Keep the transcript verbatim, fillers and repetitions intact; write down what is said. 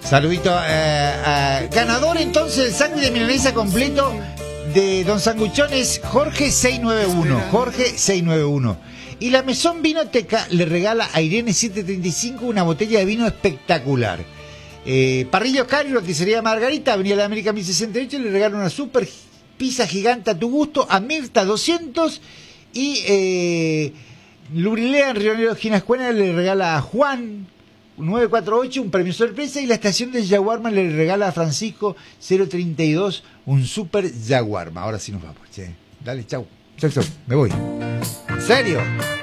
Saludito. Eh, eh, ganador entonces el sándwich de milanesa completo de Don Sanguchones, Jorge seiscientos noventa y uno. Jorge seiscientos noventa y uno. Y la Mesón Vinoteca le regala a Irene setecientos treinta y cinco una botella de vino espectacular. Eh, Parrillos Cari, roticería Margarita, Avenida de la América mil sesenta y ocho, le regala una super pizza gigante a tu gusto, a Mirta doscientos. Y eh, Lurilea en Río Negro, Ginascuena, le regala a Juan nueve cuatro ocho un premio sorpresa. Y la estación del Yaguarma le regala a Francisco cero treinta y dos un super Yaguarma. Ahora sí nos vamos, che. Dale, chau. Chau, chau. Me voy. ¿En serio?